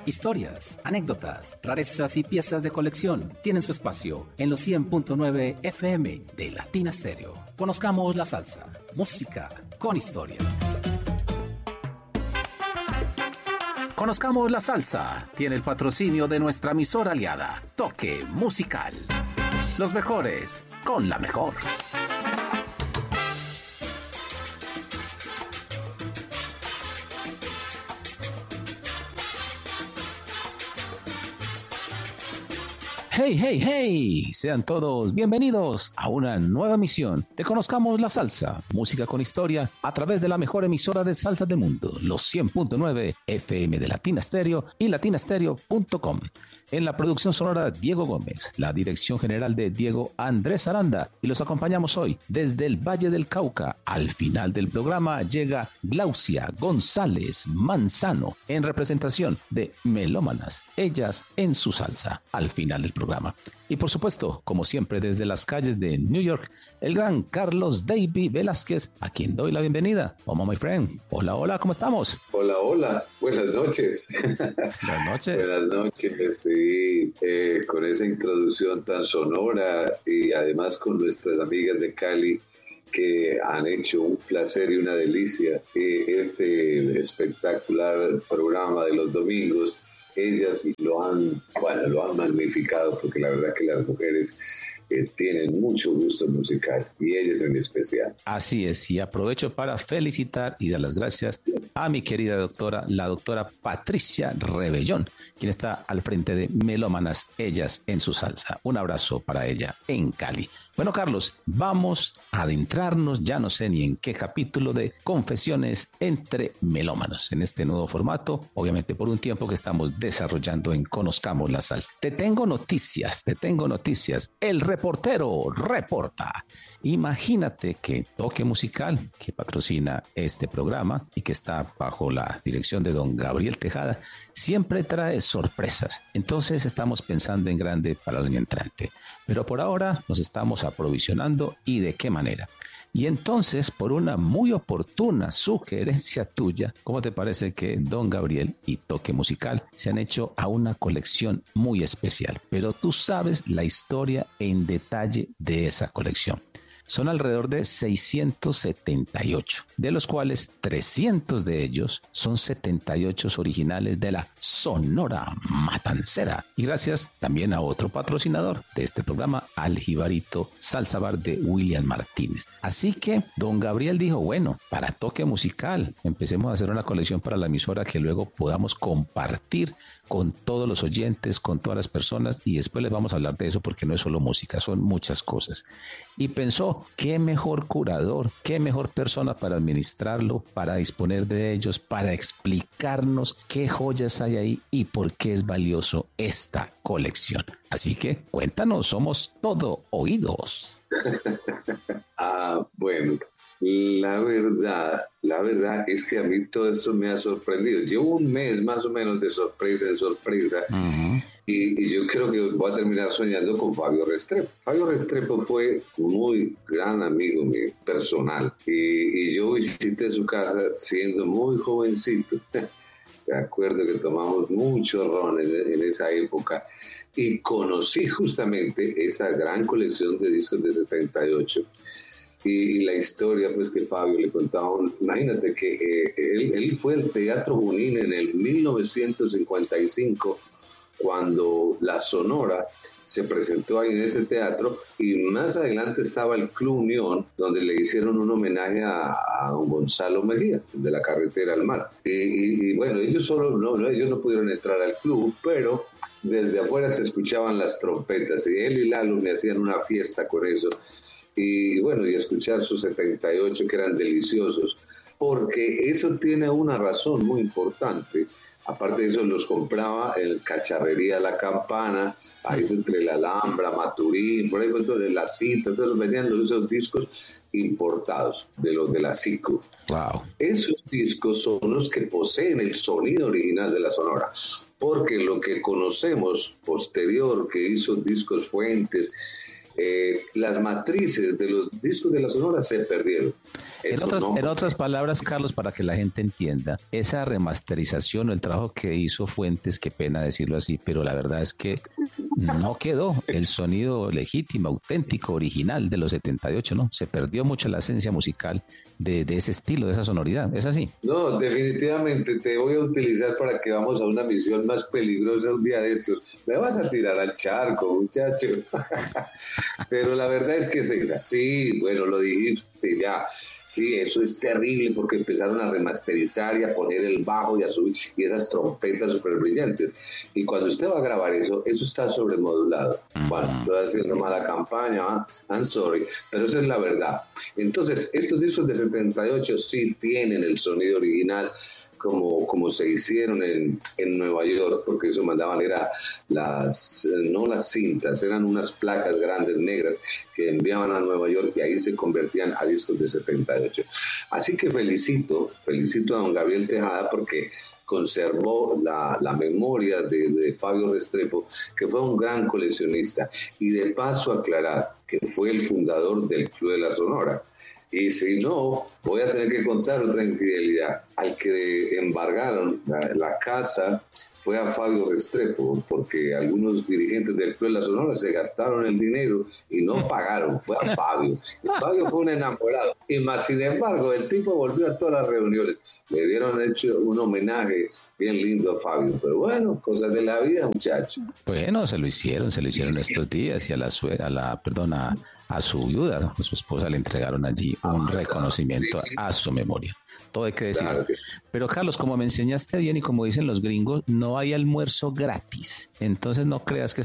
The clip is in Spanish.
Historias, anécdotas, rarezas y piezas de colección tienen su espacio en los 100.9 FM de Latina Stereo. Conozcamos la salsa, música con historia. Conozcamos la salsa. Tiene el patrocinio de nuestra emisora aliada, Toque Musical. Los mejores con la mejor. Hey, hey, hey, sean todos bienvenidos a una nueva emisión de Conozcamos la Salsa, música con historia, a través de la mejor emisora de salsa del mundo, los 100.9 FM de Latina Stereo y latinastereo.com. En la producción sonora, Diego Gómez, la dirección general de Diego Andrés Aranda, y los acompañamos hoy desde el Valle del Cauca. Al final del programa llega Glaucia González Manzano en representación de Melómanas, ellas en su salsa, al final del programa. Y por supuesto, como siempre desde las calles de New York, el gran Carlos David Velázquez, a quien doy la bienvenida. Hola, my friend. Hola, hola, ¿cómo estamos? Hola, hola. Buenas noches. Buenas noches. Buenas noches, sí. Con esa introducción tan sonora y además con nuestras amigas de Cali que han hecho un placer y una delicia este espectacular programa de los domingos. Ellas lo han magnificado, porque la verdad que las mujeres tienen mucho gusto musical, y ellas en especial. Así es, y aprovecho para felicitar y dar las gracias a mi querida doctora, la doctora Patricia Rebellón, quien está al frente de Melómanas, ellas en su salsa. Un abrazo para ella en Cali. Bueno, Carlos, vamos a adentrarnos, ya no sé ni en qué capítulo, de Confesiones entre Melómanos, en este nuevo formato, obviamente por un tiempo que estamos desarrollando en Conozcamos la Salsa. Te tengo noticias. El reportero reporta. Imagínate que Toque Musical, que patrocina este programa y que está bajo la dirección de don Gabriel Tejada, siempre trae sorpresas. Entonces estamos pensando en grande para el año entrante. Pero por ahora nos estamos aprovisionando, y de qué manera. Y entonces, por una muy oportuna sugerencia tuya, ¿cómo te parece que don Gabriel y Toque Musical se han hecho a una colección muy especial? Pero tú sabes la historia en detalle de esa colección. Son alrededor de 678, de los cuales 300 de ellos son 78 originales de la Sonora Matancera. Y gracias también a otro patrocinador de este programa, al Jibarito Salsa Bar de William Martínez. Así que don Gabriel dijo, bueno, para Toque Musical, empecemos a hacer una colección para la emisora que luego podamos compartir con todos los oyentes, con todas las personas, y después les vamos a hablar de eso, porque no es solo música, son muchas cosas. Y pensó, qué mejor curador, qué mejor persona para administrarlo, para disponer de ellos, para explicarnos qué joyas hay ahí y por qué es valioso esta colección. Así que cuéntanos, somos todo oídos. Bueno, la verdad es que a mí todo esto me ha sorprendido. Llevo un mes más o menos de sorpresa en sorpresa. Uh-huh. Y yo creo que voy a terminar soñando con Fabio Restrepo. Fabio Restrepo fue un muy gran amigo mío, personal. Y yo visité su casa siendo muy jovencito. Me acuerdo que tomamos mucho ron en esa época. Y conocí justamente esa gran colección de discos de 78. Y la historia pues que Fabio le contaba, imagínate que él fue al Teatro Junín en el 1955, cuando la Sonora se presentó ahí en ese teatro, y más adelante estaba el Club Unión, donde le hicieron un homenaje a don Gonzalo Mejía, de la Carretera al Mar. Y bueno, ellos no pudieron entrar al club, pero desde afuera se escuchaban las trompetas, y él y Lalo me hacían una fiesta con eso. Y bueno, y escuchar sus 78 que eran deliciosos, porque eso tiene una razón muy importante. Aparte de eso, los compraba en Cacharrería La Campana, ahí entre la Alhambra, Maturín, por ahí de la Cita, entonces vendían esos discos importados, de los de la SICU. Wow. Esos discos son los que poseen el sonido original de la Sonora, porque lo que conocemos posterior, que hizo Discos Fuentes, las matrices de los discos de la Sonora se perdieron. En otras palabras, Carlos, para que la gente entienda, esa remasterización o el trabajo que hizo Fuentes, qué pena decirlo así, pero la verdad es que no quedó el sonido legítimo, auténtico, original de los 78, ¿no? Se perdió mucho la esencia musical de ese estilo, de esa sonoridad. ¿Es así? No, definitivamente te voy a utilizar para que vamos a una misión más peligrosa un día de estos. Me vas a tirar al charco, muchacho. Pero la verdad es que es así, bueno, lo dijiste ya. Sí, eso es terrible porque empezaron a remasterizar y a poner el bajo y a subir y esas trompetas súper brillantes. Y cuando usted va a grabar eso está sobremodulado. Bueno, estoy haciendo mala campaña, I'm sorry, pero esa es la verdad. Entonces, estos discos de 78 sí tienen el sonido original, como se hicieron en Nueva York, porque eso mandaban era no las cintas, eran unas placas grandes negras que enviaban a Nueva York y ahí se convertían a discos de 78. Así que felicito a don Gabriel Tejada porque conservó la memoria de Fabio Restrepo, que fue un gran coleccionista, y de paso aclarar que fue el fundador del Club de la Sonora. Y si no, voy a tener que contar otra infidelidad. Al que embargaron la casa fue a Fabio Restrepo, porque algunos dirigentes del Club de la Sonora se gastaron el dinero y no pagaron, fue a Fabio. Y Fabio fue un enamorado. Y más, sin embargo, el tipo volvió a todas las reuniones. Le hubieran hecho un homenaje bien lindo a Fabio. Pero bueno, cosas de la vida, muchacho. Bueno, se lo hicieron estos días y a su viuda, a su esposa, le entregaron allí un reconocimiento a su memoria. Todo hay que decirlo. Claro que sí. Pero Carlos, como me enseñaste bien y como dicen los gringos, no hay almuerzo gratis. Entonces no creas que